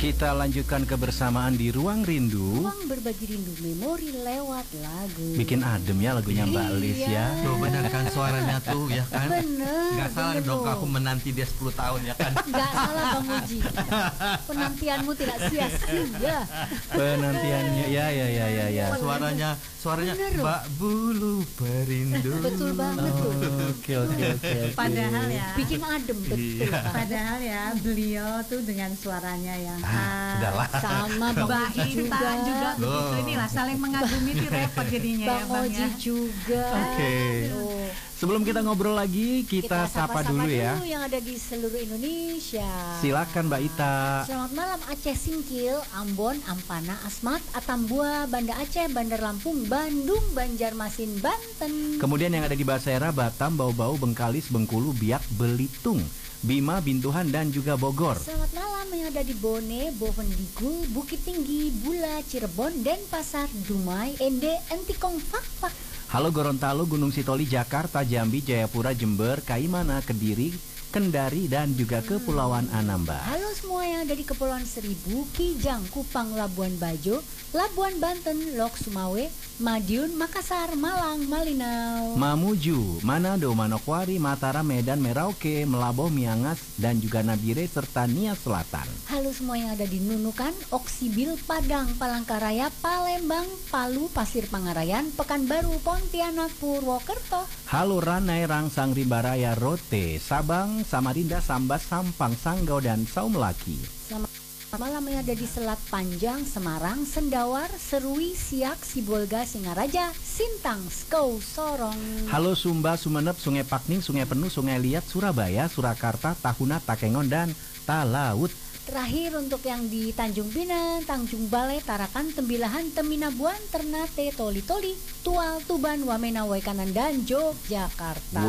Kita lanjutkan kebersamaan di Ruang Rindu. Ruang berbagi rindu memori lewat lagu. Bikin adem ya lagunya Mbak Lis ya. Tuh bener kan suaranya tuh ya kan. Bener. Gak salah bener dong loh. aku menanti dia 10 tahun ya kan. Gak salah Bang Uji. Penantianmu tidak sia-sia. Penantiannya ya. Suaranya Bener loh. Mbak Bulu Perindu. Betul banget tuh. Oke. Padahal ya, Bikin adem betul. Iya. padahal ya beliau tuh dengan suaranya yang khas. Sudahlah. Sama Bang Mbak Uji Inta juga begitu. Loh. Inilah saling mengagumi itu repot jadinya Bang ya Bang Oji ya. juga. Oke. Tuh. Sebelum kita ngobrol lagi, kita sapa dulu ya. dulu yang ada di seluruh Indonesia. Silakan Mbak Ita. Selamat malam Aceh Singkil, Ambon, Ampana, Asmat, Atambua, Banda Aceh, Bandar Lampung, Bandung, Banjarmasin, Banten. Kemudian yang ada di Basera, Batam, Bau-Bau, Bengkalis, Bengkulu, Biak, Belitung, Bima, Bintuhan, dan juga Bogor. Selamat malam yang ada di Bone, Bovendigul, Bukit Tinggi, Bula, Cirebon, Denpasar, Dumai, Ende, Entikong, Fakfak. Halo Gorontalo, Gunung Sitoli, Jakarta, Jambi, Jayapura, Jember, Kaimana, Kediri, Kendari, dan juga Kepulauan Anambas. Halo semua yang ada di Kepulauan Seribu, Kijang, Kupang, Labuan Bajo, Labuan Banten, Lok Sumawe, Madiun, Makassar, Malang, Malinau. Mamuju, Manado, Manokwari, Mataram, Medan, Merauke, Melaboh, Miangas, dan juga Nabire, serta Nia Selatan. Halo semua yang ada di Nunukan, Oksibil, Padang, Palangkaraya, Palembang, Palu, Pasir Pangarayan, Pekanbaru, Pontianak, Purwokerto. Halo Ranai, Rangsang, Ribaraya, Rote, Sabang, Samarinda, Sambas, Sampang, Sanggau, dan Saumelaki. Selamat malam yang ada di Selat Panjang, Semarang, Sendawar, Serui, Siak, Sibolga, Singaraja, Sintang, Skou, Sorong. Halo Sumba, Sumeneb, Sungai Pakning, Sungai Penuh, Sungai Liat, Surabaya, Surakarta, Tahuna, Takengon, dan Talaut. Terakhir untuk yang di Tanjung Pinang, Tanjung Balai, Tarakan, Tembilahan, Teminabuan, Ternate, Toli-Toli, Tual, Tuban, Wamena, Waikanan, dan Yogyakarta.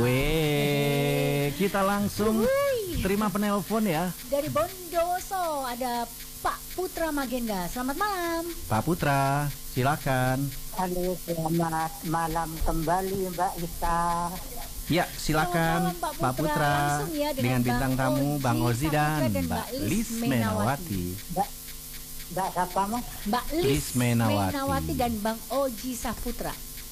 Weh, kita langsung terima penelpon ya. Dari Bondowoso ada Pak Putra Magenda. Selamat malam. Pak Putra, silakan. Halo, selamat malam kembali Mbak Ita. Ya, silakan Selamat malam, Pak Putra Langsung ya dengan bintang tamu Bang Ozi dan Saputra Mbak Lis Menawati. Mbak siapa Mas? Mbak Lis Lis Menawati. Menawati dan Bang Oji Saputra.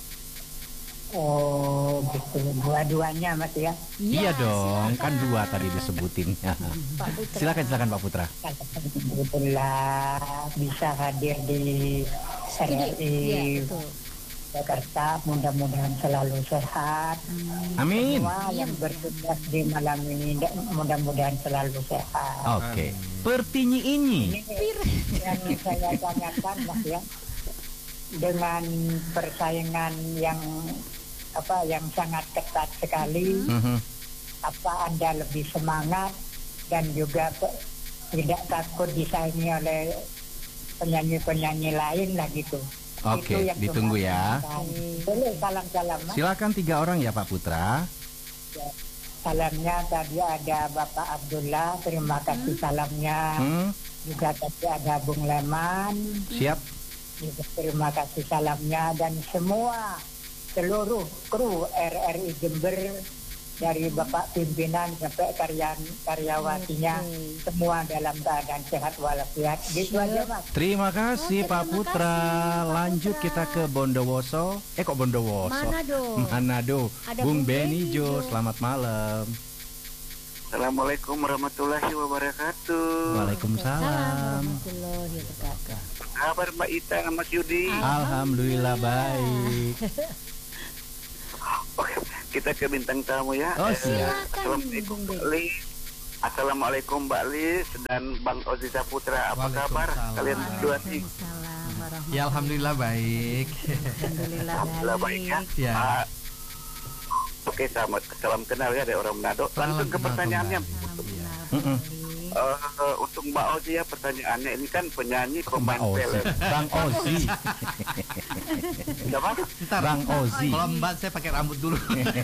Oh, gitu. Dua-duanya Mas ya. Iya dong, silakan. kan dua tadi disebutinnya. Pak Putra. Silakan Pak Putra. Alhamdulillah bisa hadir di Studio. RRI Iya, betul. Jakarta. Mudah-mudahan selalu sehat. Amin. Semua yang bertugas di malam ini mudah-mudahan selalu sehat. Oke. Pertinyi ini. Ini yang saya tanyakan Mas ya, dengan persaingan yang sangat ketat sekali, apa Anda lebih semangat dan juga tidak takut disaingi oleh penyanyi-penyanyi lain lah gitu. Oke, Itu yang ditunggu cuma ya. boleh salam-salam Mas. Silakan 3 orang ya Pak Putra. Salamnya tadi ada Bapak Abdullah, terima kasih salamnya. Juga tadi ada Bung Leman, Siap. juga terima kasih salamnya, dan semua seluruh kru RRI Jember dari Bapak pimpinan sampai karyawatinya, semua dalam keadaan sehat walafiat. Gitu aja Mas. Terima kasih Oke, Pak terima Putra. kasih, Pak Lanjut Putra. kita ke Bondowoso. Kok Bondowoso? Manado. Manado. Ada Bung Bung Benijo, Benijo. selamat malam. Assalamualaikum warahmatullahi wabarakatuh. Waalaikumsalam. warahmatullahi wabarakatuh. Kabar Mbak Ita sama Mas Yudi. Alhamdulillah baik. Oke, kita ke bintang tamu ya. Oh, siap. Assalamualaikum Bung Ben. Mbak Lis. Assalamualaikum Mbak Lis dan Bang Ozi Saputra. Apa kabar Waalaikumsalam. kalian berdua nih? Waalaikumsalam warahmatullahi Ya alhamdulillah baik. Alhamdulillah Alhamdulillah baik ya. Ya. Oke, salam kenal ya dari orang Manado. Langsung ke pertanyaannya. Untuk Mbak Ozi ya, pertanyaannya ini kan penyanyi pemain Mbak Ozi. film. Bang Ozi. Siapa? Ntar, Bang Ozi. Kalau Mbak saya pakai rambut dulu.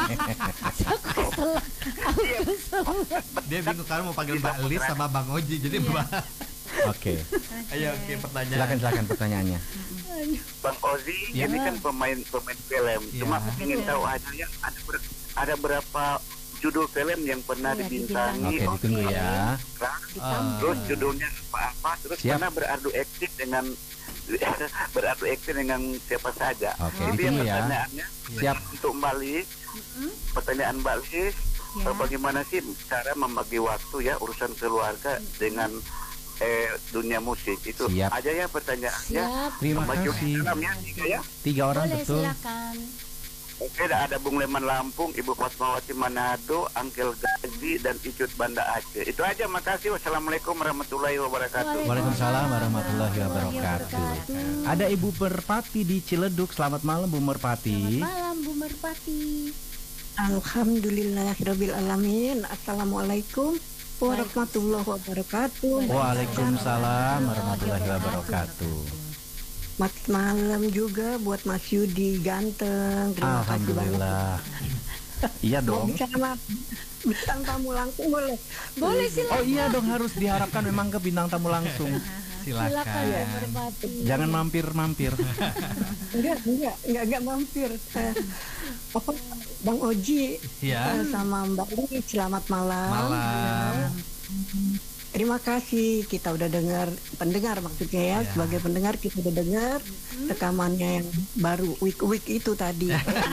Dia bingung karena mau panggil Mbak Lis sama Bang Oji. Jadi Mbak. Oke. Ayo pertanyaan. Silakan pertanyaannya. Bang Ozi Ya. ini kan pemain film. Ya. Cuma ingin tahu aja ya ada berapa judul film yang pernah Iya, dibintangi. Oke, ditunggu ya. Terus judulnya apa? Terus Siap. pernah beradu aktif dengan beradu aktif dengan siapa saja. Oke, Jadi ditunggu ya. pertanyaannya Siap. untuk Mbak Lis, pertanyaan Mbak Lis, Ya. bagaimana sih cara membagi waktu ya urusan keluarga dengan dunia musik itu Siap. aja ya pertanyaannya. Siap. Terima Maju kasih. salam ya, tiga ya. 3 orang Boleh, betul. silakan. Oke, ada Bung Leman Lampung, Ibu Fatmawati Manado, Angkel Gazi, dan Icut Banda Aceh. Itu aja, makasih. Wassalamualaikum warahmatullahi wabarakatuh. Waalaikumsalam warahmatullahi wabarakatuh. Ada Ibu Merpati di Ciledug. Selamat malam Bu Merpati. Selamat malam Bu Merpati. Alhamdulillahirabbil alamin. Assalamualaikum warahmatullahi wabarakatuh. Waalaikumsalam warahmatullahi wabarakatuh. Selamat malam juga buat Mas Yudi ganteng. Terima kasih banyak. Alhamdulillah. Iya Mau dong. bicara sama bintang tamu langsung boleh? Boleh silakan. Oh iya dong, harus diharapkan memang ke bintang tamu langsung. Silakan Bu Silakan. Merpati. Jangan mampir-mampir. Enggak mampir. Apa Bang Oji Ya. sama Mbak Li, selamat malam. Malam. Terima kasih, kita udah dengar, pendengar maksudnya ya, Ya. sebagai pendengar kita udah dengar rekamannya yang baru week itu tadi.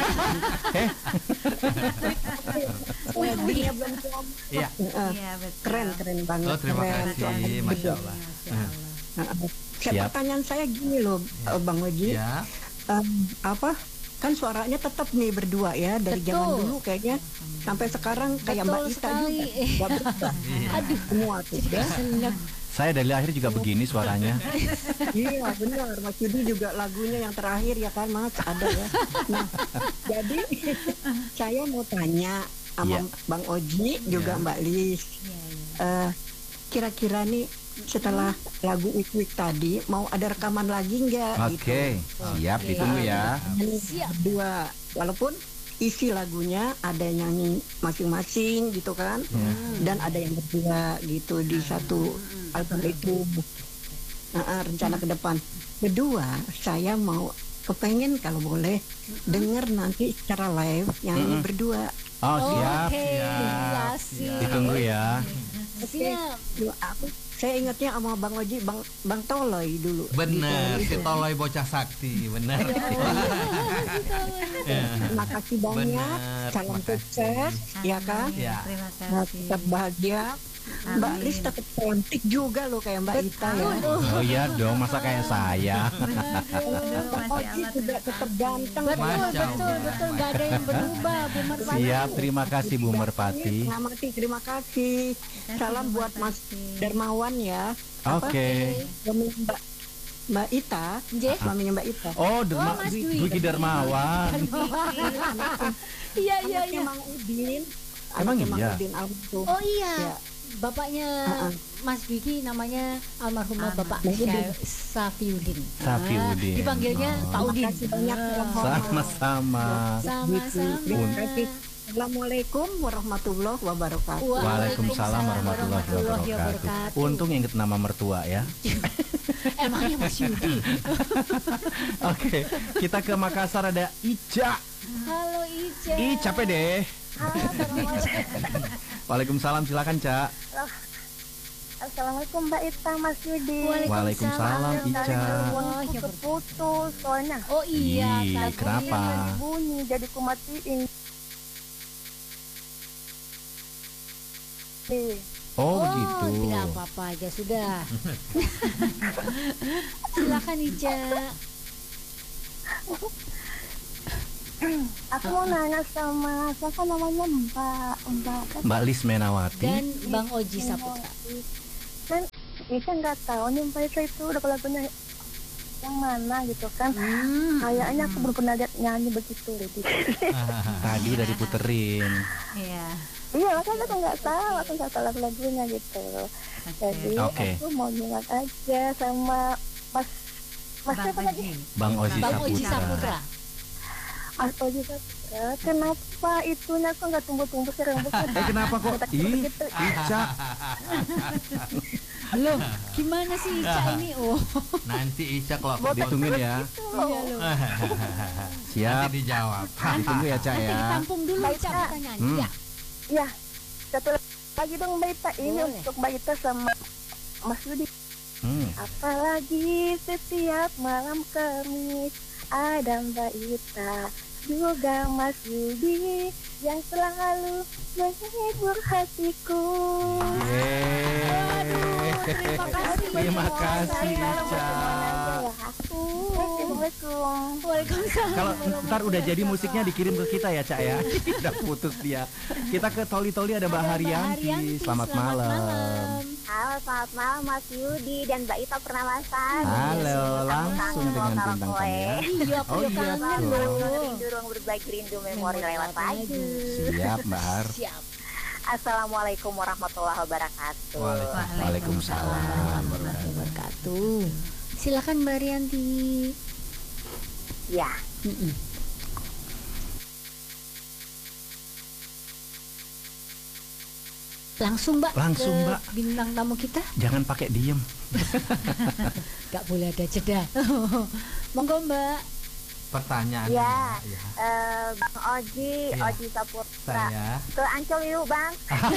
Lagunya belum keluar. Iya. Iya, betul. Keren banget. Oh, terima keren. kasih. Masya Allah. Siap. Pertanyaan saya gini loh, Bang Oji, Ya. apa? Kan suaranya tetap nih berdua ya dari Betul. zaman dulu kayaknya sampai sekarang kayak Betul Mbak Ita sekali. juga nggak berubah. Aduh, Semua tuh ya. senang. Saya dari lahir juga begini suaranya. Iya benar, Mas Yudi juga lagunya yang terakhir ya kan Mas ada ya. Nah, jadi saya mau tanya sama Iya. Bang Oji juga Iya. Mbak Lis, kira-kira nih setelah lagu Week tadi mau ada rekaman lagi nggak? Oke, siap ditunggu ya. Siap. Dua, walaupun isi lagunya ada yang nyanyi masing-masing gitu kan, dan ada yang berdua gitu di satu album itu. Rencana ke depan. Kedua, saya mau kepengen kalau boleh denger nanti secara live nyanyi berdua. Oh, siap. Oke, Siap, siap. Ditunggu ya. Siap. Saya ingatnya sama Bang Oji, Bang Toloy dulu. Bener, Gitu. si Toloy bocah sakti, bener. Terima kasih banyak. Bener, Salam terima sukses, ya kan? Ya. Terima Nah, kasih. tetap bahagia. Mbak Amin. Lis tetap cantik juga loh kayak Mbak Ita ya. Oh iya dong, masa kayak saya. Aduh, Bang Masya Oji Allah, juga terima tetap kasih. ganteng. Betul, Masya betul, Allah. betul. Nggak ada yang berubah, Bu Merpati. Siap, terima kasih Bu Merpati. Ngamati, terima kasih. Salam buat Mas Dermawan ya. Apa? Oke. Suaminya Mbak Ita, Nggih. suaminya Mbak Ita. Oh, Mas Dwi. Dwiki Darmawan. Iya, iya, Anaknya iya. Mang Udin. Emang Anaknya Mang iya? Udin almarhum. Oh iya. Ya. Bapaknya Mas Dwiki namanya almarhumah Bapak Mahmudin. Safiuddin. Safiuddin. Dipanggilnya Oh. Pak Udin. Terima kasih banyak. Sama-sama. Sama-sama. Terima kasih. Assalamualaikum warahmatullahi wabarakatuh. Waalaikumsalam warahmatullahi wabarakatuh. wabarakatuh. Untung inget nama mertua ya. Emangnya Mas Yudi. Oke, kita ke Makassar ada Ica. Halo Ica. Ih, capek deh. Waalaikumsalam, silakan Ca. Assalamualaikum Mbak Ita, Mas Yudi. Waalaikumsalam Ica. Teleponku terputus soalnya. Oh iya, Ih, tadi. kenapa? Lagi bunyi jadi kumatiin. Oh, begitu. Tidak apa-apa aja sudah. Silakan Ica. Aku mau nanya sama siapa namanya Mbak Lis Menawati. Dan Bang Oji Saputra. Kan Ika nggak tahu nih Mbak Ita itu udah lagunya yang mana gitu kan. Kayaknya aku belum pernah lihat nyanyi begitu Lady. Tadi udah diputerin. Iya. Iya, makanya aku nggak tahu lagu-lagunya gitu. Jadi Oke. aku mau nyimak aja sama Mas Bang siapa lagi? Oji. Bang Oji Bang Oji Saputra. Saputra. Mas Oji Saputra. Kenapa itunya kok nggak tumbuh-tumbuh sih rambutnya? Kenapa kok? Ih, Gitu. Ica. Loh, gimana sih Ica ini? Oh, Nanti Ica kalau aku Ditungguin ya. iya loh. Siap. nanti dijawab. Ditunggu ya Ca Nanti ya. ditampung dulu Ica pertanyaannya. Hmm. Ya. Ya, satu lagi dong Mbak Ita. Ini Boleh. untuk Mbak Ita sama Mas Yudi. Apalagi setiap malam Kamis ada Mbak Ita juga Mas Yudi yang selalu menghibur hatiku. Terima kasih Ica. Assalamualaikum. Waalaikumsalam. Kalau ntar udah jadi musiknya dikirim ke kita ya Cak ya. Udah putus dia. Kita ke Toli-Toli ada Mbak Haryanti. Selamat malam. Halo, selamat malam Mas Yudi dan Mbak Ita Purnamasa. Halo, langsung dengan bintang tamu ya. Iya, Oh aku iya, kangen betul. loh. Rindu ruang berbagi rindu memori lewat lagu. Siap Mbak Har. Siap. Assalamualaikum warahmatullahi wabarakatuh. Waalaikumsalam. Warahmatullahi wabarakatuh. Silakan Mbak Rianti. Ya, Langsung Mbak. Langsung, ke Mbak. Bintang tamu kita. Jangan pakai diem. Gak boleh ada jeda. Monggo Mbak. Pertanyaannya ya. ya. Bang Oji, Iya. Oji Saputra. Saya Ke Ancol yuk Bang.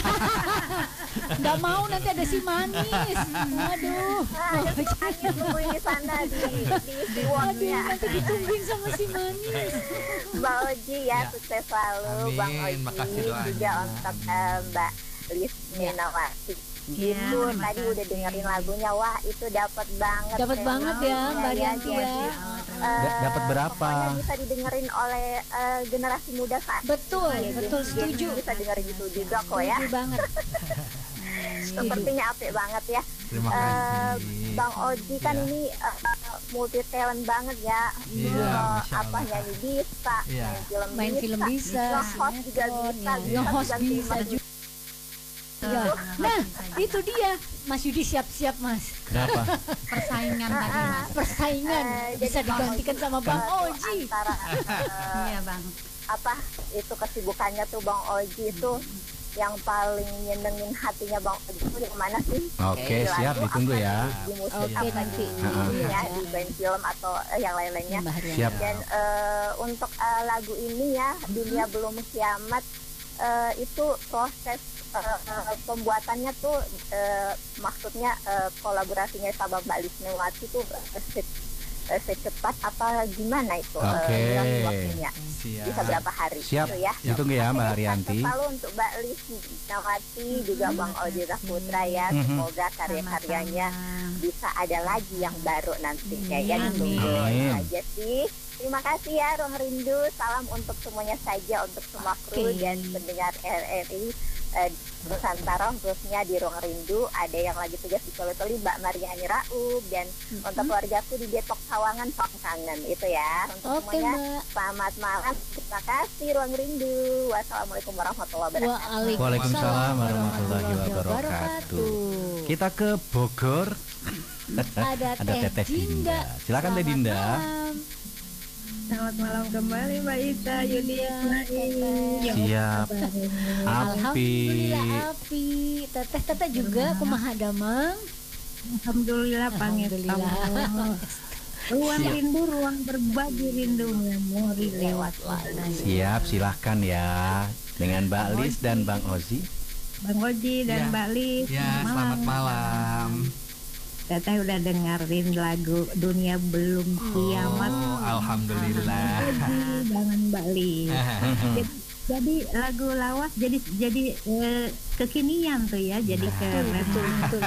Gak mau nanti ada si manis. Aduh. Hanya tungguin di sana di Aduh, Wonnya. nanti ditungguin sama si manis. Bang Oji ya, Ya. sukses selalu. Amin, Bang Oji makasih doanya. juga untuk Mbak Lis Minawati. Iya, Itu terima tadi kasih. udah dengerin lagunya, wah itu dapat banget. Dapat memang. banget ya Mbak Rianti ya. Dapat berapa? Pokoknya bisa didengerin oleh generasi muda saat Betul, ini. betul, Jadi setuju. bisa dengerin itu juga kok ya. Setuju banget. Sepertinya apik banget ya. terima kasih. Bang Oji kan Iya. ini multi talent banget ya. Iya, Masya Apa Allah. nyanyi bisa, Iya. main film bisa, nge-host juga bisa, Nge-host bisa maju. juga. Ya. Nah, itu dia. Mas Yudi siap-siap Mas. Kenapa? Persaingan tadi Mas. Persaingan bisa Jadi Bang digantikan Oji sama Bang itu Oji. Antara Iya Bang. apa itu kesibukannya tuh Bang Oji itu yang paling nyenengin hatinya Bang Oji itu yang mana sih? Oke, Di siap lagu, ditunggu apa ya. Di musik Oke, apa nanti. di ya di band film atau yang lain-lainnya. Mbak Rianti. Siap. Dan untuk lagu ini ya Dunia Belum Kiamat itu proses pembuatannya tuh maksudnya kolaborasinya sama Mbak Lisnewati tuh secepat apa gimana itu Oke. waktunya Siap. bisa berapa hari Siap. gitu ya. Ditunggu ya Mbak Haryanti. Selalu untuk Mbak Lisnawati juga Bang Oji Putra ya, semoga karya-karyanya bisa ada lagi yang baru nantinya ya ditunggu Amin. aja sih. Terima kasih ya Ruang Rindu, salam untuk semuanya saja, untuk semua kru Oke. dan pendengar RRI Nusantara, khususnya di Ruang Rindu. Ada yang lagi tugas di Toli-Toli, Mbak Mariani Raub, dan untuk keluargaku di Depok Sawangan, Kangen itu ya. Untuk Oke semuanya Mbak. selamat malam, terima kasih Ruang Rindu. Wassalamualaikum warahmatullahi wabarakatuh. Waalaikumsalam warahmatullahi wabarakatuh. Kita ke Bogor. Ada Teh Dinda. Silakan Teh Selamat Dinda. malam. Selamat malam kembali Mbak Ita, Yudi, Ismail. Siap. Api. Alhamdulillah api. Teteh juga kumaha damang. Alhamdulillah Alhamdulillah. Ruang rindu, ruang berbagi rindu memori lewat lagu. Siap, silahkan ya. Dengan Mbak Lis dan Bang Ozi. Bang Oji dan Ya. Mbak Lis. Ya, selamat malam. Teteh udah dengerin lagu Dunia Belum Kiamat. Oh, alhamdulillah. Dengan Mbak Lis. Jadi lagu lawas jadi kekinian tuh ya, jadi keren. Betul.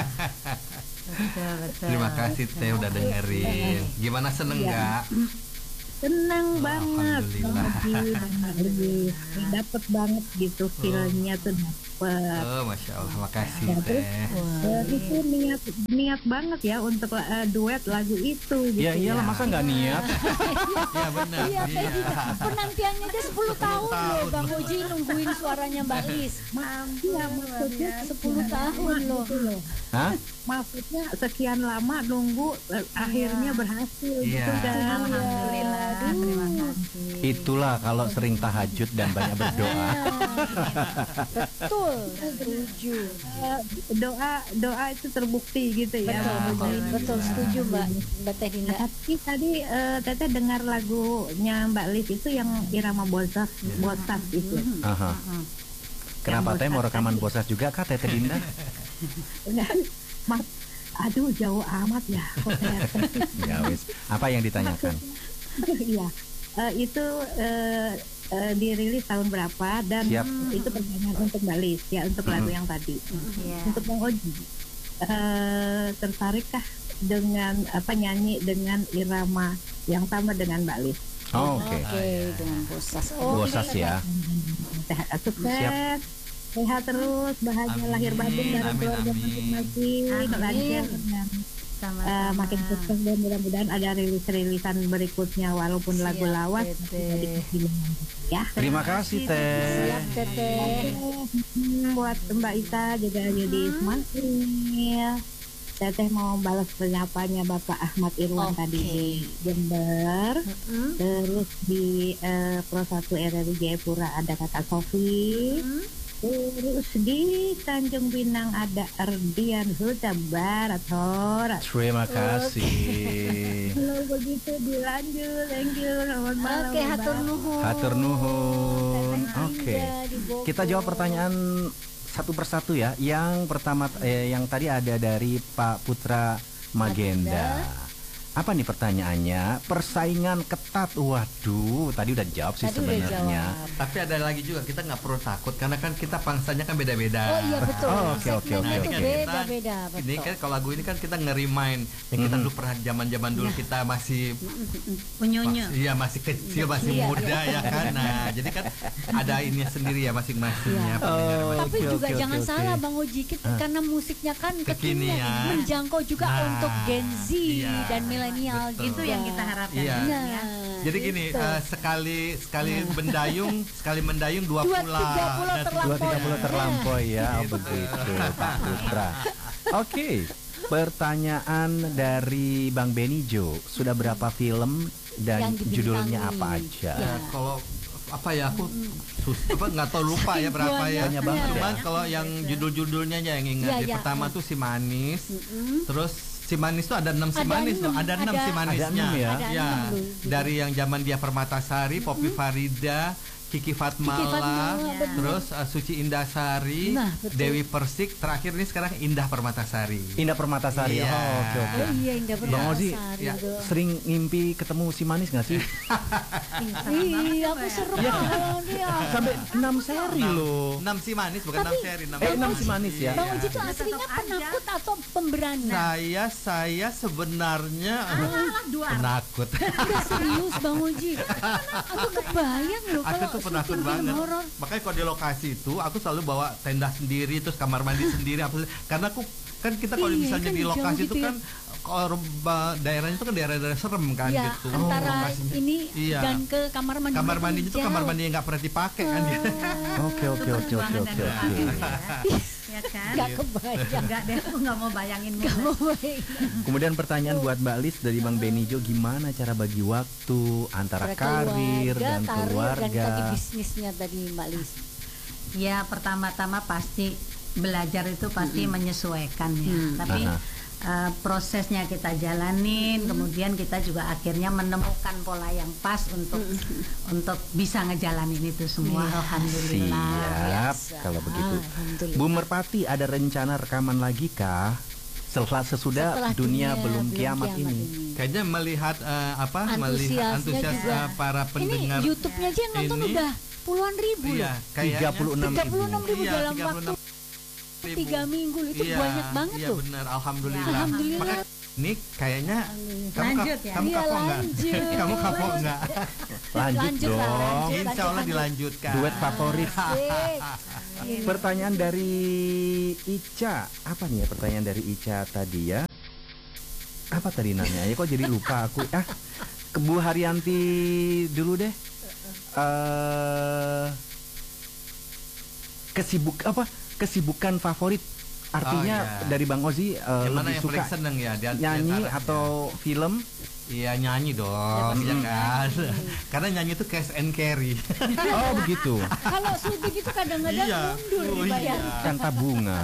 Terima kasih Teh udah dengerin. Gimana seneng nggak? Seneng banget Alhamdulillah. Bang Oji dan Mbak Lis. Dapet banget gitu feelnya tuh dapet. Oh, Masya Allah, makasih Teh. Itu niat banget ya untuk duet lagu itu gitu. Ya iyalah, masa nggak niat? Ya benar. Iya, Teh Dinda. Penantiannya aja 10 tahun loh Bang Oji nungguin suaranya Mbak Lis. Iya, maksudnya 10 tahun loh. gitu loh. Hah? Maksudnya sekian lama nunggu akhirnya berhasil Iya. gitu kan. Alhamdulillah. Terima kasih. Itulah kalau sering tahajud dan banyak berdoa. Betul, setuju. Doa itu terbukti gitu ya. Betul, setuju Mbak Teh Dinda. Tapi tadi Teteh dengar lagunya Mbak Lis itu yang irama bosas itu. Aha. Kenapa teh mau rekaman bosas juga kah Teteh Dinda? Aduh jauh amat ya. Ya wis. Apa yang ditanyakan? Iya, itu dirilis tahun berapa dan Siap. itu pertanyaan untuk Mbak Lis ya, untuk lagu yang tadi. Untuk Bang Oji, tertarikkah dengan nyanyi dengan irama yang sama dengan Mbak Lis? Oh, oke. Dengan bosas. Bosas ya. Sehat, sukses, sehat terus, bahagia lahir batin dalam keluarga masing-masing, lancar dan makin sukses dan mudah-mudahan ada rilis-rilisan berikutnya walaupun lagu lawas ya. Terima kasih Teh. Siap Teteh. Buat Mbak Ita juga jadi semangat. Teteh mau balas penyapanya Bapak Ahmad Irwan tadi di Jember. Terus di Pro 1 RRI Jayapura ada Kakak Sofi. Terus di Tanjung Pinang ada Ardian Huta Barat Horas. Terima kasih. Kalau begitu dilanjut, thank you. Selamat malam. Oke, hatur nuhun. Hatur nuhun. Oke. Kita jawab pertanyaan satu persatu ya. Yang pertama yang tadi ada dari Pak Putra Magenda. Apa nih pertanyaannya? Persaingan ketat. Waduh, tadi udah jawab sih sebenarnya. Tapi ada lagi juga, kita nggak perlu takut karena kan kita pangsanya kan beda-beda. Oh iya betul. Oh, oke. Beda-beda. Ini kan kalau lagu ini kan kita nge-remind yang kita dulu pernah zaman-zaman dulu kita masih Unyonyo. Iya, masih kecil, masih muda ya kan. Nah, jadi kan ada ininya sendiri ya masing-masing ya. Tapi juga jangan salah Bang Oji, karena musiknya kan kekinian, menjangkau juga untuk Gen Z dan milenial gitu. Itu yang kita harapkan. Iya. Ya. Jadi gini, sekali mendayung dua pulau terlampaui ya. Begitu Pak Putra. Oke. Pertanyaan dari Bang Benijo, sudah berapa film dan judulnya apa aja? Kalau apa ya aku nggak tahu, lupa ya berapa ya. Cuman kalau yang judul-judulnya aja yang ingat. Yang pertama tuh Si Manis, terus Si Manis tuh ada 6 Si Manis loh, ada 6 Si Manisnya. Ya, dari yang zaman dia Permatasari, Poppy Farida, Kiki Fatmala, terus Suci Indasari, Dewi Persik, terakhir ini sekarang Indah Permatasari. Indah Permatasari. Iya. Oh, oke. Oh iya, Indah Bang Ozi, Permatasari. sering ngimpi ketemu Si Manis nggak sih? Iya, aku serem banget dia. Sampai 6 seri loh. 6 Si Manis bukan 6 seri. 6 Si Manis ya. Bang Oji itu aslinya penakut atau pemberani? Saya sebenarnya penakut. Udah serius Bang Oji. Aku kebayang loh Aku tuh penakut banget. Makanya kalau di lokasi itu aku selalu bawa tenda sendiri, terus kamar mandi sendiri, karena aku kan kita kalau misalnya di lokasi itu kan daerahnya itu kan daerah-daerah serem kan gitu. Antara ini dan ke kamar mandi. Kamar mandinya itu kamar mandi yang nggak pernah dipakai kan. Oke. Ya kan? Gak kebayang. Enggak deh, aku nggak mau bayangin. Kemudian pertanyaan buat Mbak Lis dari Bang Benijo, gimana cara bagi waktu antara karir dan keluarga? Dan tadi bisnisnya tadi Mbak Lis. Ya, pertama-tama pasti belajar itu pasti menyesuaikan ya. Tapi prosesnya kita jalanin, kemudian kita juga akhirnya menemukan pola yang pas untuk bisa ngejalanin itu semua. Alhamdulillah. Siap, kalau begitu. Bu Merpati, ada rencana rekaman lagi kah? Sesudah dunia belum kiamat ini. Kayaknya melihat melihat antusias para pendengar. Ini YouTube-nya aja yang nonton udah puluhan ribu loh. 36 ribu dalam waktu 3 minggu itu banyak banget tuh. Iya benar, alhamdulillah. Makanya ini kayaknya kamu kapok nggak? Kamu kapok nggak? Lanjut dong. Insya Allah dilanjutkan. Duet favorit. Pertanyaan dari Ica. Apa nih ya pertanyaan dari Ica tadi ya? Apa tadi namanya? Ya kok jadi lupa aku. Ke Bu Haryanti dulu deh. Kesibukan favorit, artinya dari Bang Ozi lebih suka seneng ya, nyanyi atau film? Iya nyanyi dong, ya kan? Karena nyanyi itu cash and carry. Oh begitu. Kalau syuting itu kadang-kadang mundur dibayar. Kan tabungan.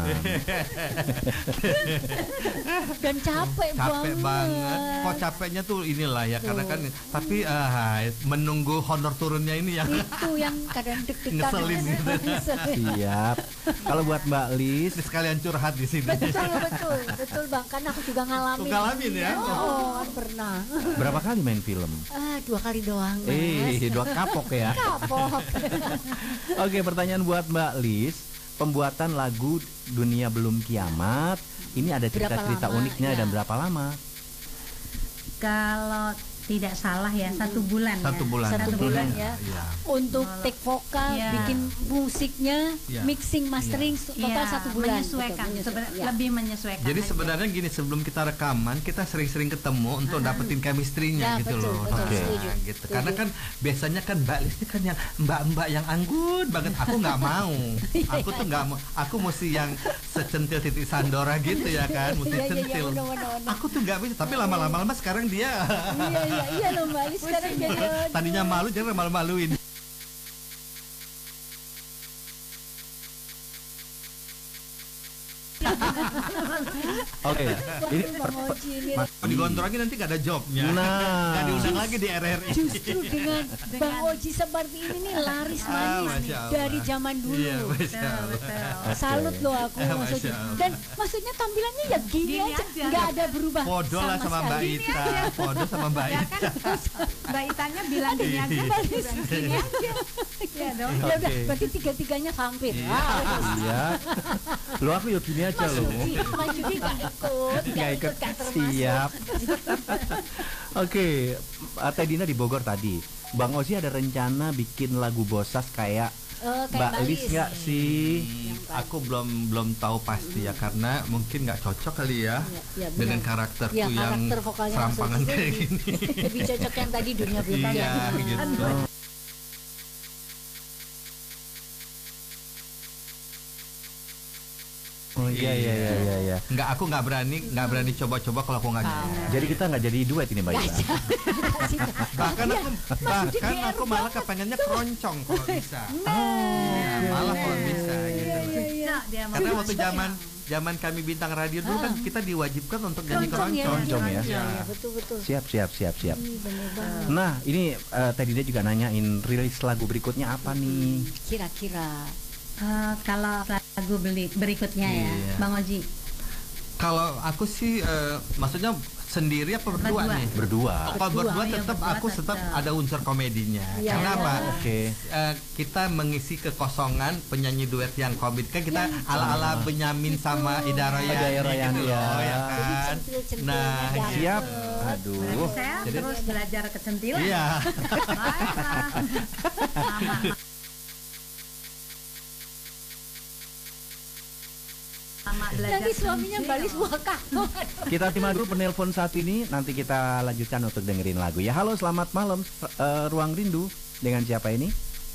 Dan capek banget. Kok capeknya tuh inilah ya, karena kan. Tapi menunggu honor turunnya ini yang itu yang kadang deg-degan. Ngeselin gitu. Siap. Kalau buat Mbak Lis, sekalian curhat di sini. Betul Bang, karena aku juga ngalamin. Ngalamin ya? Oh, pernah. Berapa kali main film? 2 kali doang. 2 kapok ya. Kapok. Oke, pertanyaan buat Mbak Lis. Pembuatan lagu Dunia Belum Kiamat ini ada cerita-cerita uniknya dan berapa lama? Kalau tidak salah ya 1 bulan. 1 bulan. 1 bulan ya. Untuk take vokal, bikin musiknya, mixing, mastering total 1 bulan. Menyesuaikan, lebih menyesuaikan. Jadi sebenarnya gini, sebelum kita rekaman kita sering-sering ketemu untuk dapetin chemistry-nya gitu loh. Gitu. Karena kan biasanya kan Mbak Lis ini kan yang mbak-mbak yang anggun banget. Aku nggak mau. Aku tuh nggak mau. Aku mesti yang secentil titik Sandora gitu ya kan, mesti centil. Aku tuh nggak bisa. Tapi lama-lama sekarang dia. Iya loh Mbak Lis sekarang jadi tadinya malu jadi malu-maluin. Oke, ini digontrongin nanti gak ada jobnya. Gak diundang lagi di RRI. Justru dengan Bang Oji seperti ini nih laris manis dari zaman dulu. Iya, salut loh aku maksudnya. Dan maksudnya tampilannya ya gini aja, nggak ada berubah. Podo lah sama Mbak Ita. Podo sama Mbak Ita. Mbak Itanya bilang gini aja. Gini aja. Ya dong. Ya udah, berarti 3-3-nya vampir. Iya. Lo aku yuk gini aja loh. Mas Yudi nggak ikut. Siap. Oke, Teh Dina di Bogor tadi. Bang Ozi ada rencana bikin lagu Bosas kayak Mbak Lis nggak sih? Aku belum tahu pasti ya, karena mungkin nggak cocok kali ya, dengan karakterku yang serampangan kayak gini. Lebih cocok yang tadi Dunia Belum Kiamat. Iya gitu. Oh iya. Aku nggak berani coba-coba kalau aku nggak nyanyi. Jadi kita nggak jadi duet ini Mbak Ita. bahkan aku malah kepengennya keroncong kalau bisa. Malah kalau bisa gitu. Karena waktu zaman kami bintang radio dulu kan kita diwajibkan untuk nyanyi keroncong ya. Betul. Siap. Nah, ini Teh Dina juga nanyain rilis lagu berikutnya apa nih? Kira-kira. Kalau lagu berikutnya ya, Bang Oji. Kalau aku sih, maksudnya sendiri apa berdua nih? Berdua. Kalau berdua tetap aku tetap ada unsur komedinya. Karena apa? Kita mengisi kekosongan penyanyi duet yang komedi. Kan kita ala-ala Benyamin sama Ida Royan gitu loh, ya kan? Nah, siap. Aduh. Saya terus belajar kecentilan. Iya. Nanti suaminya balik wakaf. Kita terima dulu penelpon saat ini, nanti kita lanjutkan untuk dengerin lagu ya. Halo, selamat malam, Ruang Rindu. Dengan siapa ini?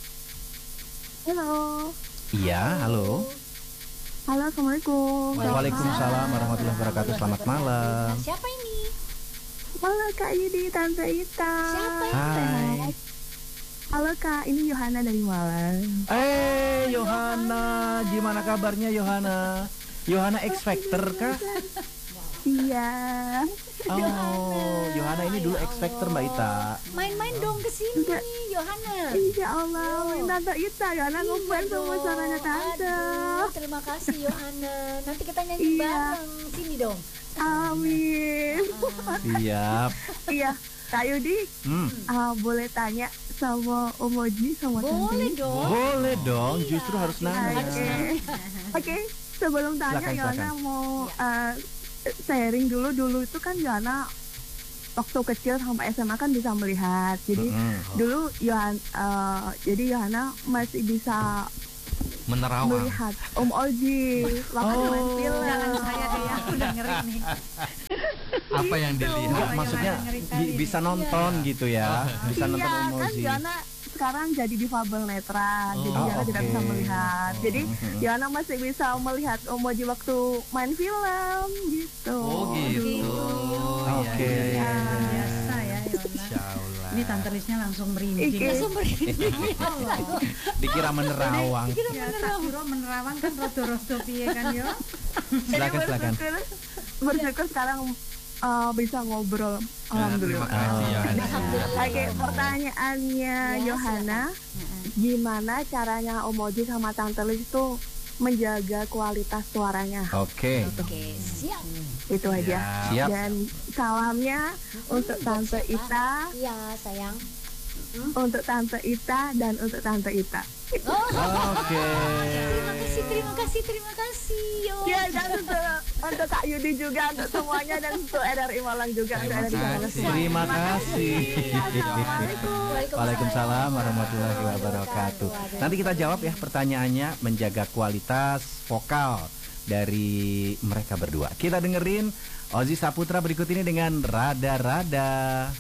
Halo. Iya, halo. Halo, assalamualaikum. Waalaikumsalam warahmatullahi wabarakatuh. Selamat malam. Siapa ini? Halo Kak Yudi, Tante Ita. Siapa ini? Hai. Halo Kak, ini Yohana dari Malang. Yohana, gimana kabarnya Yohana? Yohana X Factor kah? Iya. Oh, Yohana ini dulu X Factor Mbak Ita. Main-main dong ke sini, Yohana. Insya Allah, Tante Ita, Yohana ngefans sama suaranya Tante. Terima kasih Yohana. Nanti kita nyanyi bareng sini dong. Amin. Siap. Iya, Kak Yudi, boleh tanya sama Om Oji sama Tante? Boleh dong. Boleh dong, justru harus nanya. Oke. Sebelum tanya, Yohana mau sharing dulu itu kan Yohana waktu kecil sampai SMA kan bisa melihat. Jadi dulu Yohana masih bisa menerawang melihat Om Oji waktu main film. Jangan saya deh, aku udah ngeri nih. Apa yang dilihat? Maksudnya bisa nonton gitu ya, bisa nonton Om Kan Oji. Yohana sekarang jadi difabel netra, jadi Yohana tidak bisa melihat. Jadi Yohana masih bisa melihat Om Oji waktu main film gitu. Oh gitu. Oke. Biasa ya. Ini Tante Lisnya langsung merinding. Langsung merinding. Dikira menerawang. Ya, tak kira menerawang kan rodo-rodo piye kan yo. Silakan. Bersyukur sekarang bisa ngobrol. Alhamdulillah. Oke, pertanyaannya Yohana, gimana caranya Om Oji sama Tante Lis itu menjaga kualitas suaranya? Oke, siap. Itu aja. Siap. Dan salamnya untuk Tante Ita. Iya, sayang. Untuk Tante Ita dan untuk Tante Ita. Oke. Terima kasih. Yo. Ya, dan untuk Kak Yudi juga, untuk semuanya, dan untuk RRI Malang juga. Terima kasih. Assalamualaikum. Waalaikumsalam warahmatullahi wabarakatuh. Nanti kita jawab ya pertanyaannya, menjaga kualitas vokal dari mereka berdua. Kita dengerin Ozi Saputra berikut ini dengan Rada-Rada.